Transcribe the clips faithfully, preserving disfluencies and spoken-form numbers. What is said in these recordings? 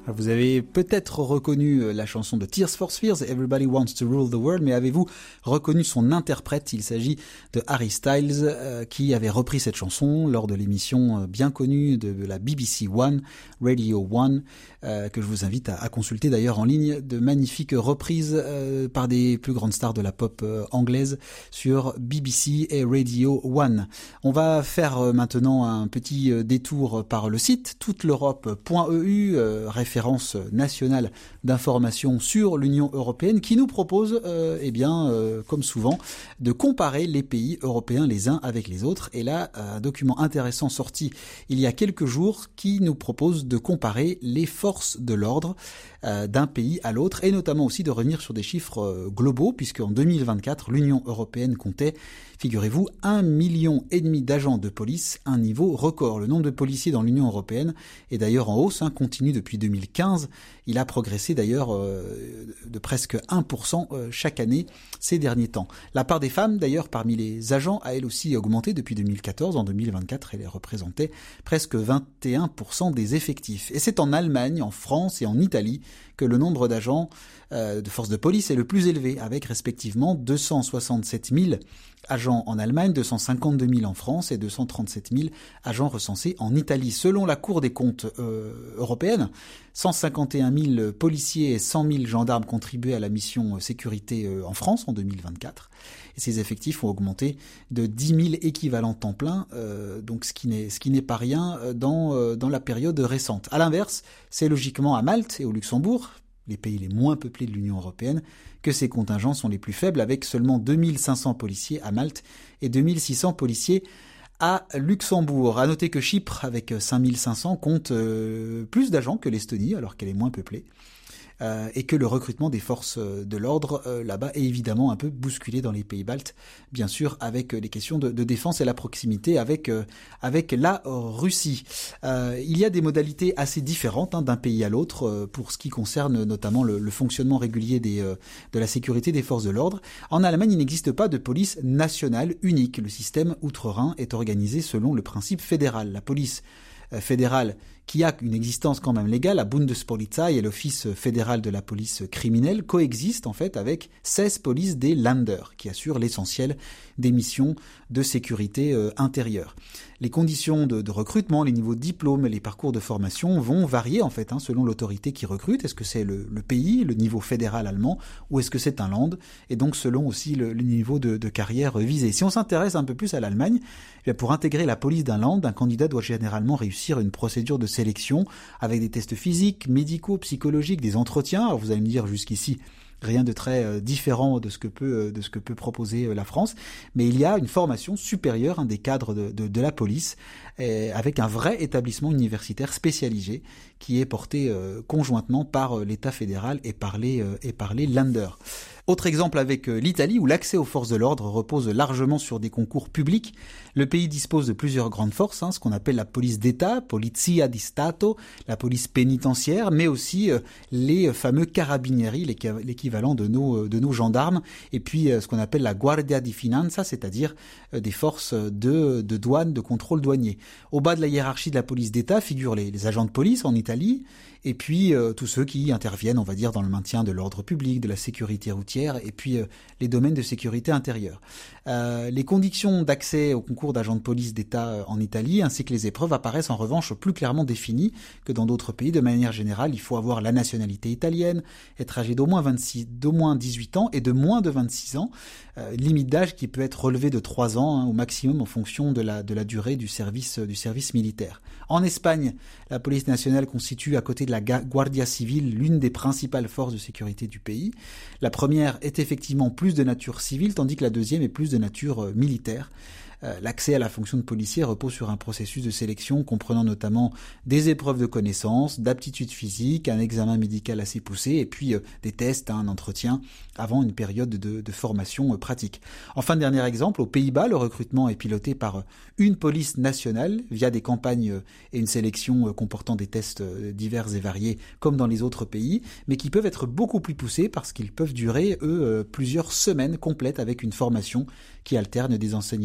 Vous avez peut-être reconnu la chanson de Tears for Fears, Everybody Wants to Rule the World, mais avez-vous reconnu son interprète? Il s'agit de Harry Styles, euh, qui avait repris cette chanson lors de l'émission bien connue de, de la B B C One, Radio One, euh, que je vous invite à, à consulter d'ailleurs en ligne, de magnifiques reprises euh, par des plus grandes stars de la pop euh, anglaise sur B B C et Radio One. On va faire euh, maintenant un petit euh, détour par le site toute l'Europe point e u, euh, référence nationale d'information sur l'Union européenne, qui nous propose, euh, eh bien, euh, comme souvent, de comparer les pays européens les uns avec les autres. Et là, un document intéressant sorti il y a quelques jours qui nous propose de comparer les forces de l'ordre euh, d'un pays à l'autre, et notamment aussi de revenir sur des chiffres euh, globaux, puisque en deux mille vingt-quatre, l'Union européenne comptait, figurez-vous, un million et demi d'agents de police, un niveau record. Le nombre de policiers dans l'Union européenne est d'ailleurs en hausse, hein, continue depuis deux mille quinze. Il a progressé d'ailleurs euh, de presque un pour cent euh, chaque année ces derniers temps. La part des femmes d'ailleurs parmi les agents a elle aussi augmenté depuis deux mille quatorze. En deux mille vingt-quatre, elle représentait presque vingt et un pour cent des effectifs. Et c'est en Allemagne, en France et en Italie que le nombre d'agents euh, de force de police est le plus élevé, avec respectivement deux cent soixante-sept mille agents en Allemagne, deux cent cinquante-deux mille en France et deux cent trente-sept mille agents recensés en Italie. Selon la Cour des comptes euh, européenne, cent cinquante et un mille policiers et cent mille gendarmes contribuaient à la mission sécurité euh, en France en deux mille vingt-quatre. Et ces effectifs ont augmenté de dix mille équivalents temps plein, euh, donc ce qui n'est ce qui n'est pas rien dans euh, dans la période récente. À l'inverse, c'est logiquement à Malte et au Luxembourg, les pays les moins peuplés de l'Union européenne, que ces contingents sont les plus faibles, avec seulement deux mille cinq cents policiers à Malte et deux mille six cents policiers à Luxembourg. À noter que Chypre, avec cinq mille cinq cents, compte euh, plus d'agents que l'Estonie, alors qu'elle est moins peuplée. Euh, et que le recrutement des forces de l'ordre euh, là-bas est évidemment un peu bousculé dans les pays baltes, bien sûr, avec euh, les questions de, de défense et la proximité avec euh, avec la Russie. Euh, il y a des modalités assez différentes, hein, d'un pays à l'autre euh, pour ce qui concerne notamment le, le fonctionnement régulier des, euh, de la sécurité des forces de l'ordre. En Allemagne, il n'existe pas de police nationale unique. Le système outre-Rhin est organisé selon le principe fédéral. La police euh, fédérale, qui a une existence quand même légale, la Bundespolizei et l'Office fédéral de la police criminelle, coexistent en fait avec seize polices des Länder, qui assurent l'essentiel des missions de sécurité euh, intérieure. Les conditions de, de recrutement, les niveaux de diplôme et les parcours de formation vont varier en fait, hein, selon l'autorité qui recrute. Est-ce que c'est le, le pays, le niveau fédéral allemand, ou est-ce que c'est un land, et donc selon aussi le, le niveau de, de carrière visé. Si on s'intéresse un peu plus à l'Allemagne, eh bien, pour intégrer la police d'un land, un candidat doit généralement réussir une procédure de sélection avec des tests physiques, médicaux, psychologiques, des entretiens. Alors vous allez me dire jusqu'ici, rien de très euh, différent de ce que peut euh, de ce que peut proposer euh, la France, mais il y a une formation supérieure, hein, des cadres de, de, de la police, euh, avec un vrai établissement universitaire spécialisé qui est porté euh, conjointement par euh, l'État fédéral et par les euh, et par les Länder. Autre exemple avec l'Italie, où l'accès aux forces de l'ordre repose largement sur des concours publics. Le pays dispose de plusieurs grandes forces, hein, ce qu'on appelle la police d'État, Polizia di Stato, la police pénitentiaire, mais aussi euh, les fameux carabinieri, l'équivalent de nos, de nos gendarmes, et puis euh, ce qu'on appelle la Guardia di Finanza, c'est-à-dire euh, des forces de, de douane, de contrôle douanier. Au bas de la hiérarchie de la police d'État figurent les, les agents de police en Italie, et puis euh, tous ceux qui interviennent, on va dire, dans le maintien de l'ordre public, de la sécurité routière, et puis euh, les domaines de sécurité intérieure. Euh, les conditions d'accès au concours d'agents de police d'État en Italie, ainsi que les épreuves, apparaissent en revanche plus clairement définies que dans d'autres pays. De manière générale, il faut avoir la nationalité italienne, être âgé d'au moins vingt-six, d'au moins dix-huit ans et de moins de vingt-six ans, euh, limite d'âge qui peut être relevée de trois ans, hein, au maximum en fonction de la, de la durée du service, du service militaire. En Espagne, la police nationale constitue, à côté de la Guardia Civile, l'une des principales forces de sécurité du pays. La première est effectivement plus de nature civile, tandis que la deuxième est plus de nature euh, militaire. Euh, l'accès à la fonction de policier repose sur un processus de sélection comprenant notamment des épreuves de connaissances, d'aptitude physique, un examen médical assez poussé et puis euh, des tests, hein, un entretien avant une période de, de formation euh, pratique. Enfin, dernier exemple, aux Pays-Bas, le recrutement est piloté par une police nationale via des campagnes euh, et une sélection euh, comportant des tests euh, divers et variés comme dans les autres pays, mais qui peuvent être beaucoup plus poussés parce qu'ils peuvent durer, eux, euh, plusieurs semaines complètes avec une formation qui alterne des enseignements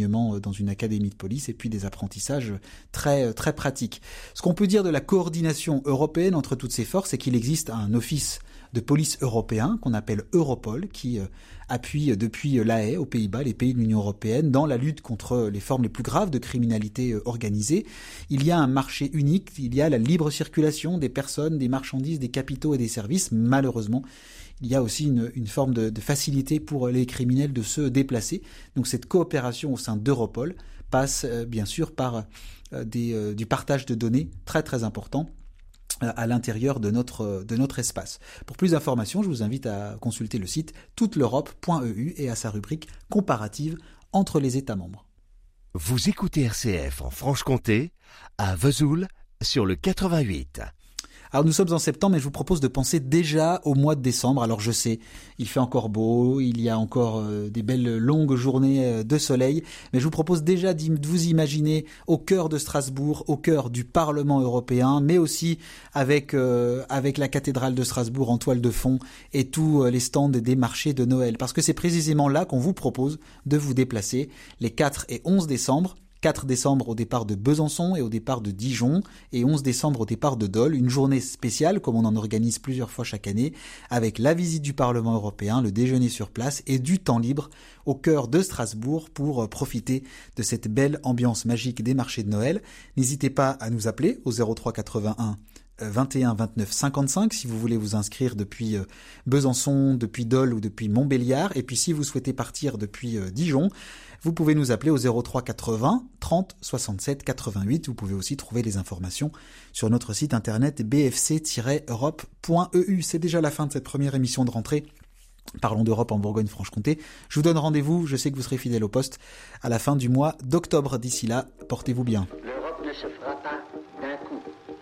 dans une académie de police, et puis des apprentissages très très pratiques. Ce qu'on peut dire de la coordination européenne entre toutes ces forces, c'est qu'il existe un office de police européen qu'on appelle Europol, qui euh, appuie depuis La Haye, aux Pays-Bas, les pays de l'Union européenne, dans la lutte contre les formes les plus graves de criminalité euh, organisée. Il y a un marché unique, il y a la libre circulation des personnes, des marchandises, des capitaux et des services. Malheureusement, il y a aussi une, une forme de, de facilité pour les criminels de se déplacer. Donc cette coopération au sein d'Europol passe euh, bien sûr par euh, des, euh, du partage de données très très important à l'intérieur de notre, de notre espace. Pour plus d'informations, je vous invite à consulter le site toute l'europe point e u et à sa rubrique comparative entre les États membres. Vous écoutez R C F en Franche-Comté, à Vesoul, sur le quatre-vingt-huit. Alors nous sommes en septembre, mais je vous propose de penser déjà au mois de décembre. Alors je sais, il fait encore beau, il y a encore euh, des belles longues journées euh, de soleil, mais je vous propose déjà de vous imaginer au cœur de Strasbourg, au cœur du Parlement européen, mais aussi avec euh, avec la cathédrale de Strasbourg en toile de fond et tous euh, les stands des marchés de Noël. Parce que c'est précisément là qu'on vous propose de vous déplacer les quatre et onze décembre. quatre décembre au départ de Besançon et au départ de Dijon, et onze décembre au départ de Dole, une journée spéciale comme on en organise plusieurs fois chaque année, avec la visite du Parlement européen, le déjeuner sur place et du temps libre au cœur de Strasbourg pour profiter de cette belle ambiance magique des marchés de Noël. N'hésitez pas à nous appeler au zéro trois quatre-vingt-un vingt et un vingt-neuf cinquante-cinq si vous voulez vous inscrire depuis Besançon, depuis Dole ou depuis Montbéliard. Et puis si vous souhaitez partir depuis Dijon, vous pouvez nous appeler au zéro trois quatre-vingts trente soixante-sept quatre-vingt-huit. Vous pouvez aussi trouver les informations sur notre site internet b f c tiret europe point e u. C'est déjà la fin de cette première émission de rentrée. Parlons d'Europe en Bourgogne-Franche-Comté. Je vous donne rendez-vous, je sais que vous serez fidèle au poste, à la fin du mois d'octobre. D'ici là, portez-vous bien. L'Europe ne se fera pas d'un coup,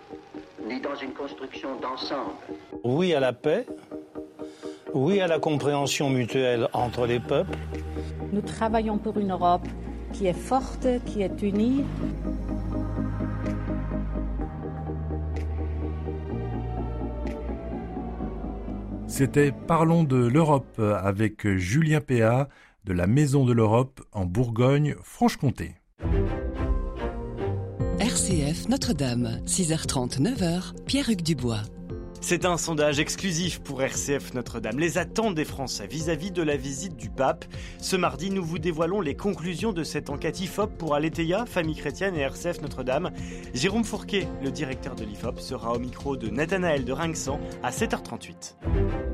ni dans une construction d'ensemble. Oui à la paix, oui à la compréhension mutuelle entre les peuples. Nous travaillons pour une Europe qui est forte, qui est unie. C'était Parlons de l'Europe avec Julien Péat de la Maison de l'Europe en Bourgogne-Franche-Comté. R C F Notre-Dame, six heures trente, neuf heures, Pierre-Hugues Dubois. C'est un sondage exclusif pour R C F Notre-Dame. Les attentes des Français vis-à-vis de la visite du pape. Ce mardi, nous vous dévoilons les conclusions de cette enquête I F O P pour Aletheia, Famille Chrétienne et R C F Notre-Dame. Jérôme Fourquet, le directeur de l'I F O P, sera au micro de Nathanaël de Rinxan à sept heures trente-huit.